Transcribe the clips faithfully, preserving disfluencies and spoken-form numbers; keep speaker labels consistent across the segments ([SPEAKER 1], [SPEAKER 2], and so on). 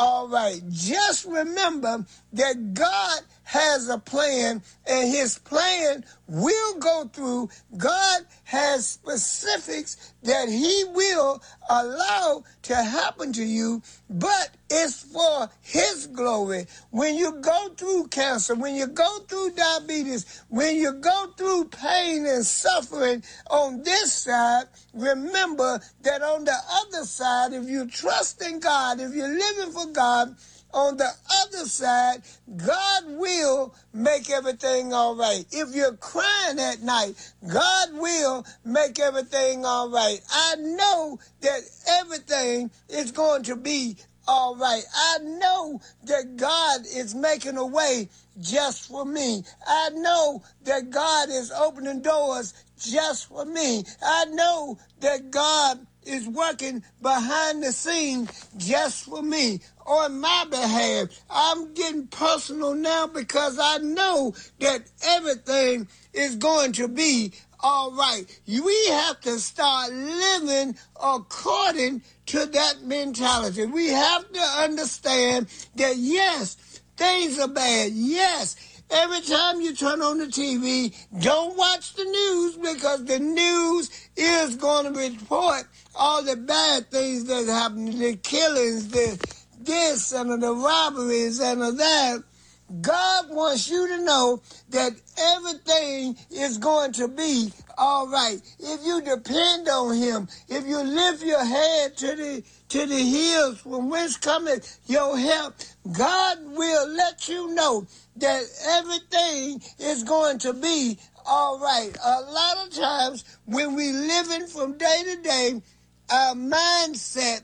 [SPEAKER 1] all right. Just remember that God has a plan, and his plan will go through. God has specifics that he will allow to happen to you, but it's for his glory. When you go through cancer, when you go through diabetes, when you go through pain and suffering on this side, remember that on the other side, if you trust in God, if you're living for God, on the other side, God will make everything all right. If you're crying at night, God will make everything all right. I know that everything is going to be all right. I know that God is making a way just for me. I know that God is opening doors just for me. I know that God is working behind the scenes just for me, on my behalf. I'm getting personal now because I know that everything is going to be all right. We have to start living according to that mentality. We have to understand that, yes, things are bad. Yes, every time you turn on the T V, don't watch the news, because the news is going to report all the bad things that happen, the killings, the this and the robberies and the that. God wants you to know that everything is going to be all right. If you depend on him, if you lift your head to the to the hills from whence cometh your help, God will let you know that everything is going to be all right. A lot of times when we living from day to day, our mindset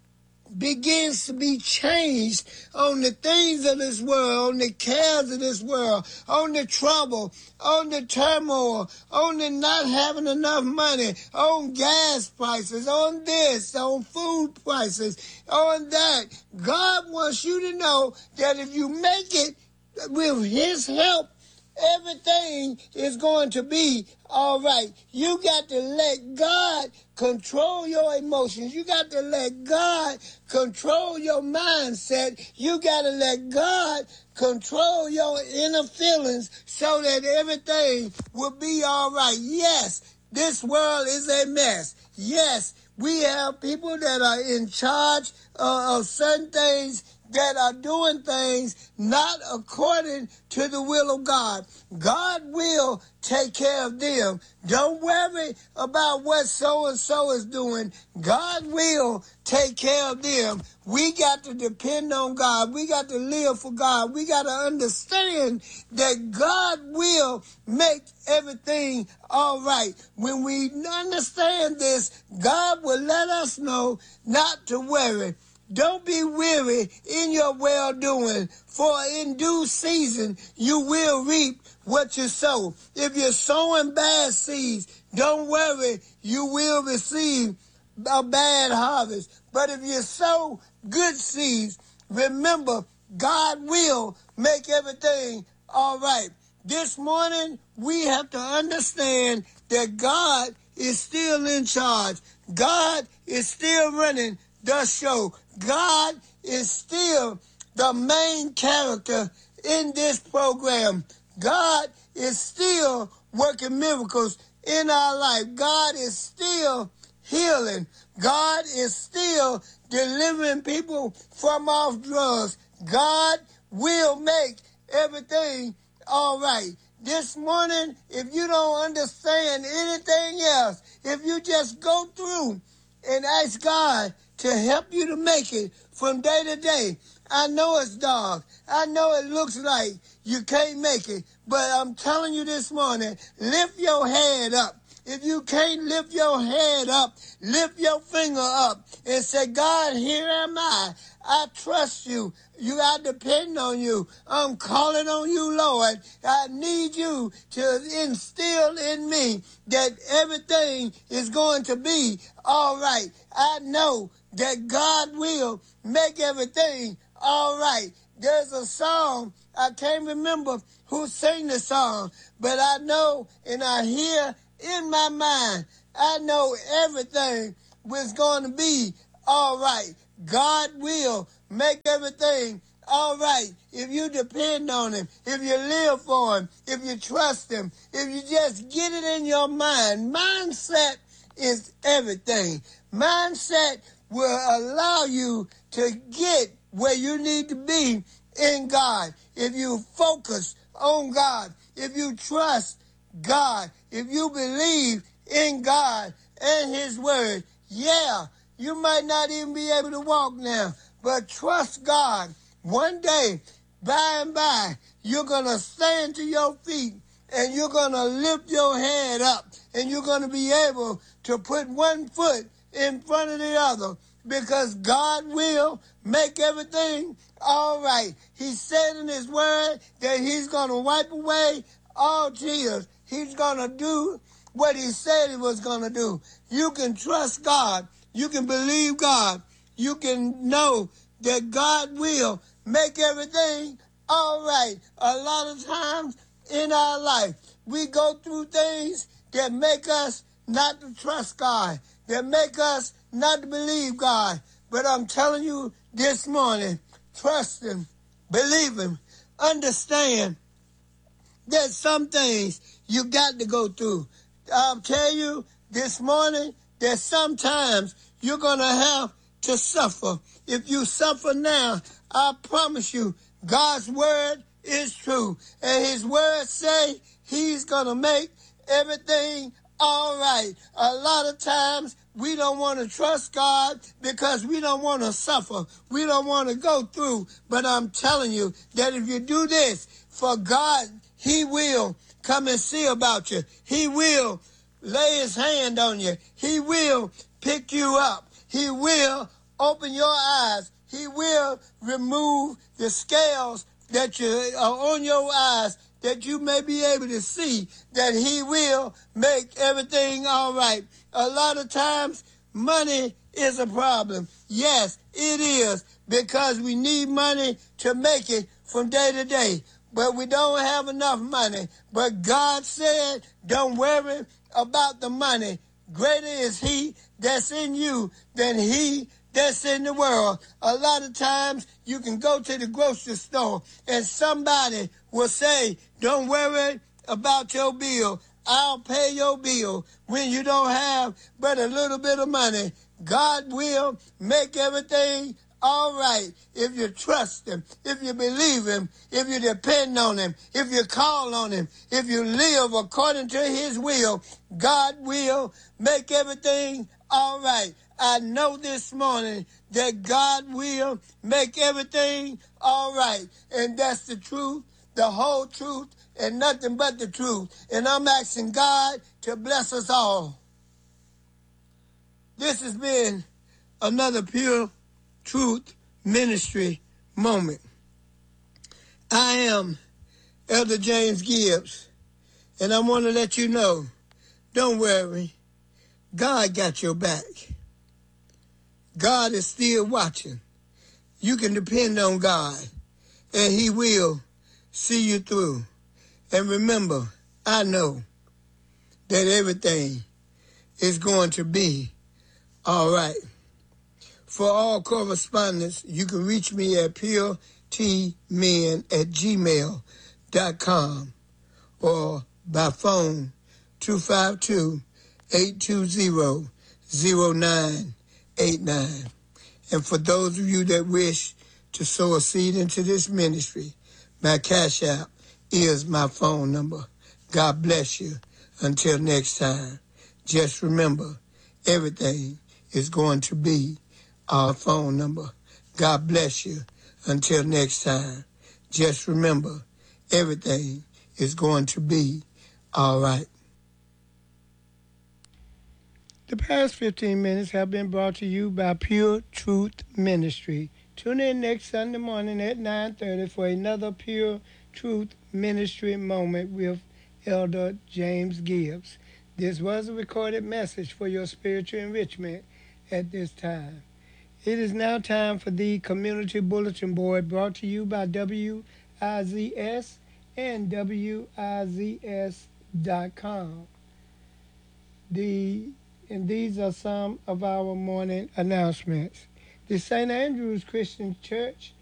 [SPEAKER 1] begins to be changed on the things of this world, on the cares of this world, on the trouble, on the turmoil, on the not having enough money, on gas prices, on this, on food prices, on that. God wants you to know that if you make it with his help, everything is going to be all right. You got to let God control your emotions. You got to let God control your mindset. You got to let God control your inner feelings so that everything will be all right. Yes, this world is a mess. Yes, we have people that are in charge uh, of certain things, that are doing things not according to the will of God. God will take care of them. Don't worry about what so-and-so is doing. God will take care of them. We got to depend on God. We got to live for God. We got to understand that God will make everything all right. When we understand this, God will let us know not to worry. Don't be weary in your well-doing, for in due season you will reap what you sow. If you're sowing bad seeds, don't worry, you will receive a bad harvest. But if you sow good seeds, remember, God will make everything all right. This morning, we have to understand that God is still in charge. God is still running the show. God is still the main character in this program. God is still working miracles in our life. God is still healing. God is still delivering people from off drugs. God will make everything all right. This morning, if you don't understand anything else, if you just go through and ask God to help you to make it from day to day. I know it's dark. I know it looks like you can't make it. But I'm telling you this morning, lift your head up. If you can't lift your head up, lift your finger up and say, God, here am I. I trust you. You, I depend on you. I'm calling on you, Lord. I need you to instill in me that everything is going to be all right. I know that God will make everything all right. There's a song, I can't remember who sang the song, but I know and I hear in my mind, I know everything was going to be all right. God will make everything all right. If you depend on him, if you live for him, if you trust him, if you just get it in your mind. Mindset is everything. Mindset will allow you to get where you need to be in God. If you focus on God, if you trust God, if you believe in God and his word, yeah, you might not even be able to walk now, but trust God. One day, by and by, you're going to stand to your feet and you're going to lift your head up and you're going to be able to put one foot in front of the other, because God will make everything all right. He said in his word that he's going to wipe away all tears. He's going to do what he said he was going to do. You can trust God. You can believe God. You can know that God will make everything all right. A lot of times in our life, we go through things that make us not to trust God, that make us not to believe God. But I'm telling you this morning, trust him, believe him, understand that some things you got to go through. I'll tell you this morning that sometimes you're going to have to suffer. If you suffer now, I promise you, God's word is true. And his word say he's going to make everything all right. A lot of times we don't want to trust God because we don't want to suffer. We don't want to go through. But I'm telling you that if you do this for God, he will come and see about you. He will lay his hand on you. He will pick you up. He will open your eyes. He will remove the scales that you are on your eyes, that you may be able to see that he will make everything all right. A lot of times, money is a problem. Yes, it is, because we need money to make it from day to day. But we don't have enough money. But God said, don't worry about the money. Greater is he that's in you than he that's in the world. A lot of times you can go to the grocery store and somebody will say, don't worry about your bill. I'll pay your bill. When you don't have but a little bit of money, God will make everything all right. If you trust him, if you believe him, if you depend on him, if you call on him, if you live according to his will, God will make everything all right. I know this morning that God will make everything all right. And that's the truth, the whole truth, and nothing but the truth. And I'm asking God to bless us all. This has been another Pure Truth Ministry moment. I am Elder James Gibbs, and I want to let you know, don't worry, God got your back. God is still watching. You can depend on God, and he will see you through. And remember, I know that everything is going to be all right. For all correspondence, you can reach me at puretmen at gmail dot com or by phone two five two, eight two zero, zero nine eight nine. And for those of you that wish to sow a seed into this ministry, my Cash App is my phone number. God bless you. Until next time, just remember, everything is going to be our phone number. God bless you. Until next time, just remember, everything is going to be all right. The past fifteen minutes have been brought to you by Pure Truth Ministry. Tune in next Sunday morning at nine thirty for another Pure Truth Ministry moment with Elder James Gibbs. This was a recorded message for your spiritual enrichment at this time. It is now time for the Community Bulletin Board, brought to you by W I Z S and W I Z S dot com. The, and these are some of our morning announcements. the Saint Andrew's Christian Church